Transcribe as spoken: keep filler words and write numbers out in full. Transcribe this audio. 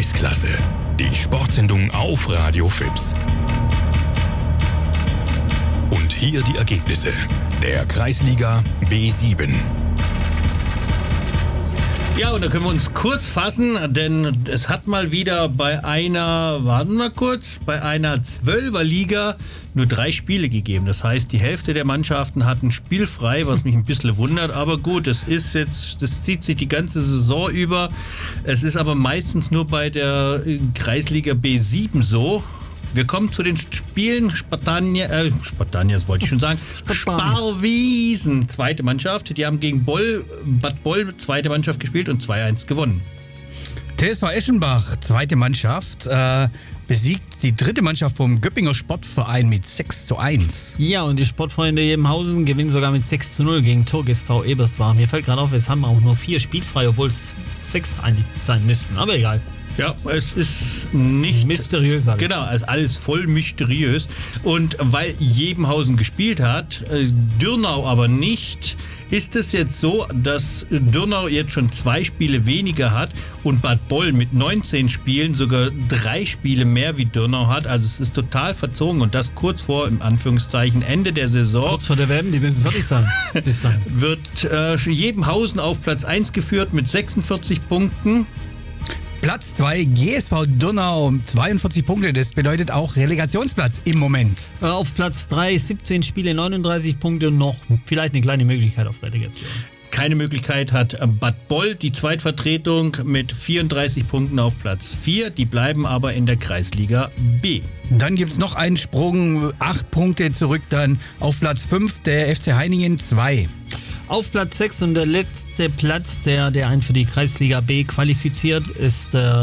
Kreisklasse. Die Sportsendung auf Radio Fips. Und hier die Ergebnisse der Kreisliga B sieben. Ja, und da können wir uns kurz fassen, denn es hat mal wieder bei einer, warten wir kurz, bei einer Zwölferliga nur drei Spiele gegeben. Das heißt, die Hälfte der Mannschaften hatten spielfrei, was mich ein bisschen wundert. Aber gut, das ist jetzt, das zieht sich die ganze Saison über. Es ist aber meistens nur bei der Kreisliga B sieben so. Wir kommen zu den Spielen. Spartania, äh, Spartanias wollte ich schon sagen. Sparwiesen, zweite Mannschaft. Die haben gegen Boll, Bad Boll, zweite Mannschaft gespielt und zwei eins gewonnen. T S V Eschenbach, zweite Mannschaft, äh, besiegt die dritte Mannschaft vom Göppinger Sportverein mit sechs zu eins. Ja, und die Sportfreunde Jebenhausen gewinnen sogar mit sechs zu null gegen Turk S V Eberswar. Mir fällt gerade auf, jetzt haben wir auch nur vier spielfrei, obwohl es sechs eigentlich sein müssten. Aber egal. Ja, es ist nicht mysteriös alles. Genau, es ist alles voll mysteriös. Und weil Jebenhausen gespielt hat, Dürnau aber nicht, ist es jetzt so, dass Dürnau jetzt schon zwei Spiele weniger hat und Bad Boll mit neunzehn Spielen sogar drei Spiele mehr wie Dürnau hat. Also es ist total verzogen und das kurz vor, im Anführungszeichen, Ende der Saison. Kurz vor der W M, die müssen fertig sein. Bis dann. Wird äh, Jebenhausen auf Platz eins geführt mit sechsundvierzig Punkten. Platz zwei, G S V Dürnau, zweiundvierzig Punkte. Das bedeutet auch Relegationsplatz im Moment. Auf Platz drei, siebzehn Spiele, neununddreißig Punkte und noch vielleicht eine kleine Möglichkeit auf Relegation. Keine Möglichkeit hat Bad Boll, die Zweitvertretung mit vierunddreißig Punkten auf Platz vier. Die bleiben aber in der Kreisliga B. Dann gibt es noch einen Sprung, acht Punkte zurück dann auf Platz fünf, der F C Heiningen zwei. Auf Platz sechs und der letzte Platz, der, der einen für die Kreisliga B qualifiziert, ist äh,